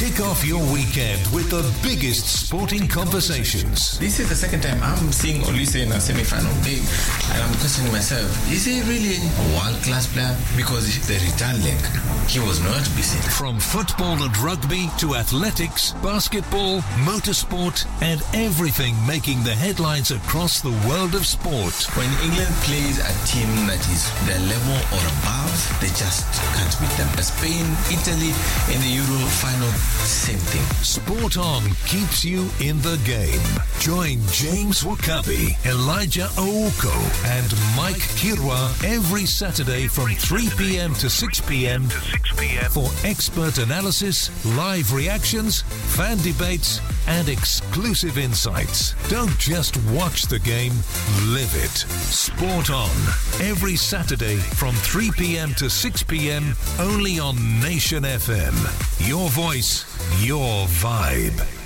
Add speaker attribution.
Speaker 1: Kick off your weekend with the biggest sporting conversations.
Speaker 2: This is the second time I'm seeing Olise in a semi-final game, and I'm questioning myself, is he really a world-class player? Because the return leg, he was nowhere to be seen.
Speaker 1: From football and rugby to athletics, basketball, motorsport, and everything making the headlines across the world of sport.
Speaker 2: When England plays a team that is their level or above, they just can't beat them. Spain, Italy in the Euro final, same thing.
Speaker 1: Sport On keeps you in the game. Join James Wakabi, Elijah Ouko, and Mike Kirwa every Saturday from 3 p.m. to 6 p.m. for expert analysis, live reactions, fan debates, and exclusive insights. Don't just watch the game, live it. Sport On, every Saturday from 3 p.m. to 6 p.m. only on Nation FM. Your voice, your vibe.